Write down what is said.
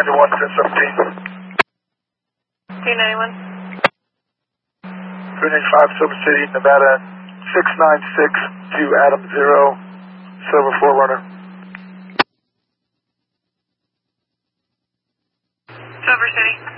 291, 1017. 291. 395, Silver City, Nevada, 696 to Adam 0, Silver Forerunner. Silver City.